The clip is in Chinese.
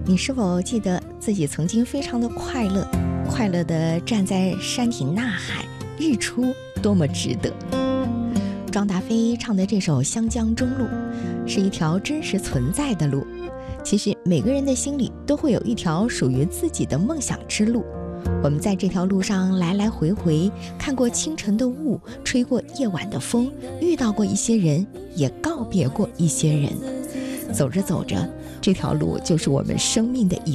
你是否记得自己曾经非常的快乐，快乐地站在山体呐喊，日出多么值得。庄达菲唱的这首《湘江中路》是一条真实存在的路。其实每个人的心里都会有一条属于自己的梦想之路，我们在这条路上来来回回，看过清晨的雾，吹过夜晚的风，遇到过一些人，也告别过一些人。走着走着，这条路就是我们生命的一